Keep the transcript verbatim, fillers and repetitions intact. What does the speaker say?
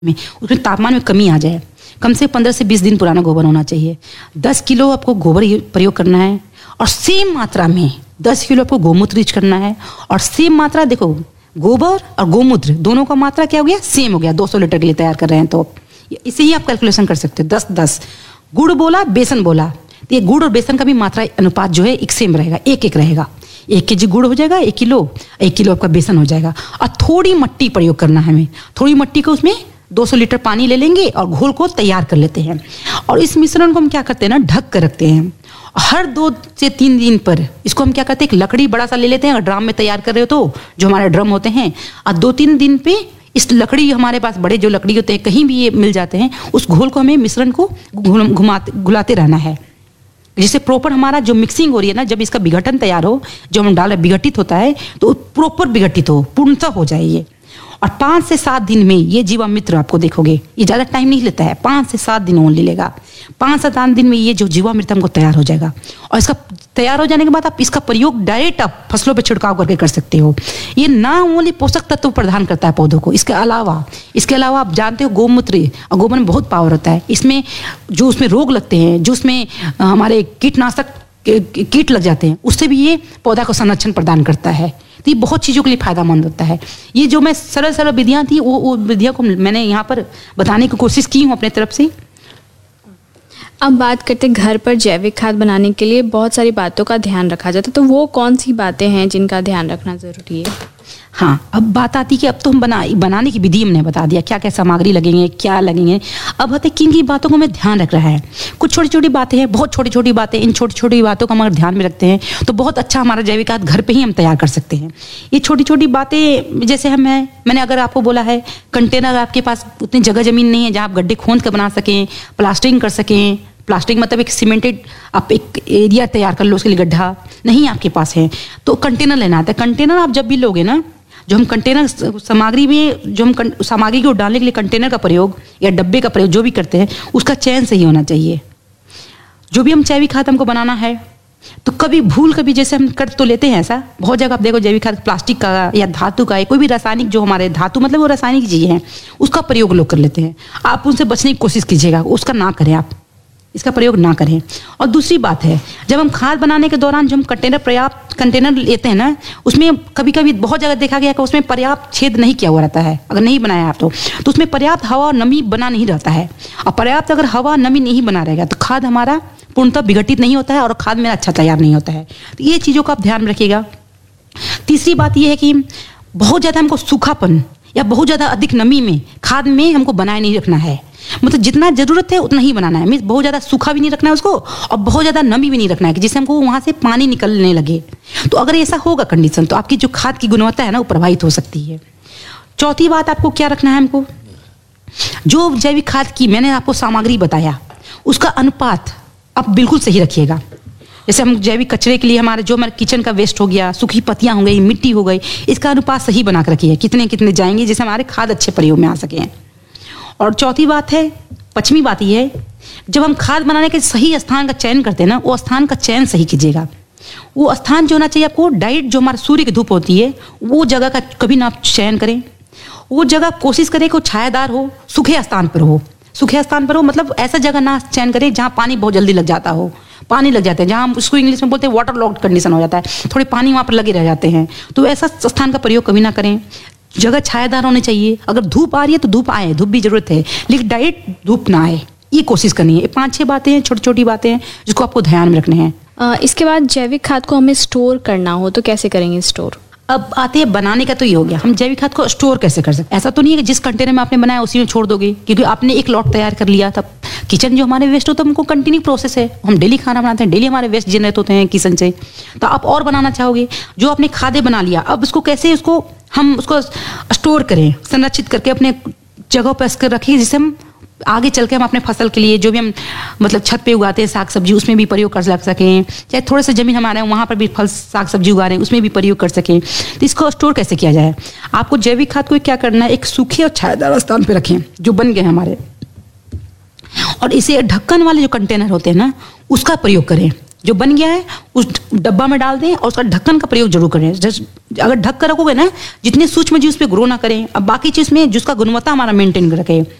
में उसमें तापमान में कमी आ जाए। कम से पंद्रह से बीस दिन पुराना गोबर होना चाहिए। दस किलो आपको गोबर प्रयोग करना है और सेम मात्रा में दस किलो आपको गोमूत्र यूज करना है। और सेम मात्रा देखो, गोबर और गोमूत्र दोनों का मात्रा क्या हो गया, सेम हो गया। दो सौ लीटर के लिए तैयार कर रहे हैं तो इसे ही आप कैलकुलेशन कर सकते हो। दस दस गुड़ बोला, बेसन बोला, तो ये गुड़ और बेसन का भी मात्रा अनुपात जो है एक सेम रहेगा, एक एक रहेगा। एक के जी गुड़ हो जाएगा एक किलो, एक किलो आपका बेसन हो जाएगा। और थोड़ी मट्टी प्रयोग करना है हमें। थोड़ी मट्टी को उसमें दो सौ लीटर पानी ले लेंगे और घोल को तैयार कर लेते हैं। और इस मिश्रण को हम क्या करते हैं ना, ढक कर रखते हैं। हर दो से तीन दिन पर इसको हम क्या करते हैं, एक लकड़ी बड़ा सा ले लेते हैं। अगर ड्रम में तैयार कर रहे हो तो जो हमारे ड्रम होते हैं, और दो तीन दिन पे इस लकड़ी, हमारे पास बड़े जो लकड़ी होते हैं कहीं भी ये मिल जाते हैं, उस घोल को हमें मिश्रण को घुमाते घुलाते रहना है, जिससे प्रॉपर हमारा जो मिक्सिंग हो रही है ना, जब इसका विघटन तैयार हो, जो हम डाल विघटित होता है तो प्रॉपर विघटित हो, पूर्णतः हो जाए ये। और पाँच से सात दिन में ये जीवामृत आपको देखोगे, ये ज़्यादा टाइम नहीं लेता है, पाँच से सात दिन ओनली लेगा। पाँच से सात दिन में ये जो जीवामृत हमको तैयार हो जाएगा। और इसका तैयार हो जाने के बाद आप इसका प्रयोग डायरेक्ट आप फसलों पे छिड़काव करके कर सकते हो। ये ना ओनली पोषक तत्व प्रदान करता है पौधों को, इसके अलावा इसके अलावा आप जानते हो गोमूत्र और गोबर में बहुत पावर होता है। इसमें जो उसमें रोग लगते हैं, जो उसमें हमारे कीटनाशक कीट लग जाते हैं, उससे भी ये पौधा को संरक्षण प्रदान करता है। तो ये बहुत चीज़ों के लिए फायदेमंद होता है। ये जो मैं सरल सरल विधियाँ थी, वो वो विधियाँ को मैंने यहाँ पर बताने की कोशिश की हूँ अपने तरफ से। अब बात करते हैं घर पर जैविक खाद बनाने के लिए बहुत सारी बातों का ध्यान रखा जाता है, तो वो कौन सी बातें हैं जिनका ध्यान रखना ज़रूरी है? हाँ, अब बात आती है कि अब तो हम बना बनाने की विधि हमने बता दिया, क्या क्या सामग्री लगेंगे, क्या लगेंगे। अब आते किन की बातों को हमें ध्यान रख रहा है। कुछ छोटी छोटी बातें हैं, बहुत छोटी छोटी बातें। इन छोटी छोटी बातों को हम अगर ध्यान में रखते हैं तो बहुत अच्छा हमारा जैविक खाद घर पे ही हम तैयार कर सकते हैं। ये छोटी छोटी बातें जैसे हम है, मैंने अगर आपको बोला है कंटेनर, आपके पास उतनी जगह जमीन नहीं है जहाँ आप गड्ढे खोद कर बना सकें, प्लास्टरिंग कर सकें। प्लास्टिक मतलब एक सीमेंटेड आप एक एरिया तैयार कर लो, उसके लिए गड्ढा नहीं आपके पास है तो कंटेनर लेना आता है। कंटेनर आप जब भी लोगे ना, जो हम कंटेनर सामग्री में जो हम सामग्री को डालने के लिए कंटेनर का प्रयोग या डब्बे का प्रयोग जो भी करते हैं, उसका चयन सही होना चाहिए। जो भी हम जैविक खाद हमको बनाना है तो कभी भूल कभी जैसे हम कर तो लेते हैं ऐसा, बहुत जगह आप देखो जैविक खाद प्लास्टिक का या धातु का है, कोई भी रासायनिक, जो हमारे धातु मतलब वो रासायनिक चीज़ें हैं, उसका प्रयोग लोग कर लेते हैं। आप उनसे बचने की कोशिश कीजिएगा, उसका ना करें, आप इसका प्रयोग ना करें। और दूसरी बात है, जब हम खाद बनाने के दौरान जो हम कंटेनर पर्याप्त कंटेनर लेते हैं ना, उसमें कभी कभी बहुत जगह देखा गया कि उसमें पर्याप्त छेद नहीं किया हुआ रहता है। अगर नहीं बनाया आप तो, तो उसमें पर्याप्त हवा और नमी बना नहीं रहता है। और पर्याप्त अगर हवा नमी नहीं बना रहेगा तो खाद हमारा पूर्णतः विघटित नहीं होता है और खाद मेरा अच्छा तैयार नहीं होता है। तो ये चीज़ों का आप ध्यान रखिएगा। तीसरी बात यह है कि बहुत ज़्यादा हमको सूखापन या बहुत ज़्यादा अधिक नमी में खाद में हमको बनाए नहीं रखना है। मतलब जितना जरूरत है उतना ही बनाना है। मीन्स बहुत ज़्यादा सूखा भी नहीं रखना है उसको, और बहुत ज़्यादा नमी भी नहीं रखना है कि जिससे हमको वहाँ से पानी निकलने लगे। तो अगर ऐसा होगा कंडीशन, तो आपकी जो खाद की गुणवत्ता है ना, वो प्रभावित हो सकती है। चौथी बात आपको क्या रखना है, हमको जो जैविक खाद की मैंने आपको सामग्री बताया, उसका अनुपात आप बिल्कुल सही रखिएगा। जैसे हम जैविक कचरे के लिए हमारे जो हमारे किचन का वेस्ट हो गया, सूखी पत्तियाँ हो गई, मिट्टी हो गई, इसका अनुपात सही बना कर रखिए, कितने कितने जाएंगे जिससे हमारे खाद अच्छे प्रयोग में आ सकें। और चौथी बात है, पश्चिमी बात ये है, जब हम खाद बनाने के सही स्थान का चयन करते हैं ना, वो स्थान का चयन सही कीजिएगा। वो स्थान जो होना चाहिए आपको, डायरेक्ट जो हमारे सूर्य की धूप होती है, वो जगह का कभी ना आप चयन करें। वो जगह कोशिश करें कि छायादार हो, सूखे स्थान पर हो। सूखे स्थान पर हो मतलब ऐसा जगह ना चयन करें जहाँ पानी बहुत जल्दी लग जाता हो, पानी लग जाते हैं, जहाँ हम उसको इंग्लिश में बोलते हैं वाटर लॉक्ड कंडीशन हो जाता है, थोड़े पानी वहाँ पर लगे रह जाते हैं। तो ऐसा स्थान का प्रयोग कभी ना करें। जगह छायादार होनी चाहिए। अगर धूप आ रही है तो धूप आए, धूप भी जरूरत है, लेकिन डायरेक्ट धूप ना आए, ये कोशिश करनी है। ये पाँच छः बातें हैं, छोटी छोटी बातें हैं, जिसको आपको ध्यान में रखने हैं। आ, इसके बाद जैविक खाद को हमें स्टोर करना हो तो कैसे करेंगे स्टोर? अब आते हैं बनाने का, तो ये हो गया हम जैविक खाद को स्टोर कैसे कर सकते हैं। ऐसा तो नहीं है कि जिस कंटेनर में आपने बनाया उसी में छोड़ दोगे, क्योंकि आपने एक लॉट तैयार कर लिया। तब किचन जो हमारे वेस्ट होता है हमको कंटिन्यू प्रोसेस है, हम डेली खाना बनाते हैं, डेली हमारे वेस्ट जनरेट होते हैं किचन से। तो आप और बनाना चाहोगे, जो आपने खादे बना लिया, अब उसको कैसे उसको हम उसको स्टोर करें, संरक्षित करके अपने जगह पर रखें, जिससे हम आगे चल के हम अपने फसल के लिए जो भी हम मतलब छत पे उगाते हैं साग सब्जी, उसमें भी प्रयोग कर सकें। चाहे थोड़े से जमीन हमारे वहाँ पर भी फल साग सब्जी उगा रहे हैं, उसमें भी प्रयोग कर सकें। तो इसको स्टोर कैसे किया जाए, आपको जैविक खाद को क्या करना है, एक सूखे और छायादार स्थान पर रखें जो बन गए हमारे, और इसे ढक्कन वाले जो कंटेनर होते हैं ना, उसका प्रयोग करें। जो बन गया है उस डब्बा में डाल दें और उसका ढक्कन का प्रयोग जरूर करें। जस्ट अगर ढक कर रखोगे ना, जितने सूक्ष्म जीव उस पर ग्रो ना करें। अब बाकी चीज में जिसका गुणवत्ता हमारा मेंटेन रखे,